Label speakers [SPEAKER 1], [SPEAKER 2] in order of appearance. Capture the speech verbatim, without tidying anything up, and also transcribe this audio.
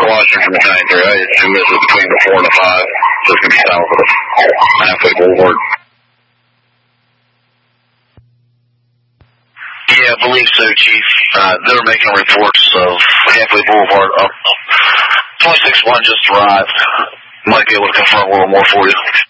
[SPEAKER 1] watching from County three. I assume this is between the four and the five. So it's going to be south of the halfway boulevard. Yeah, I believe so, Chief. Uh, they're making reports of halfway boulevard up. twenty-six one just arrived. Might be able to confirm a little more for you.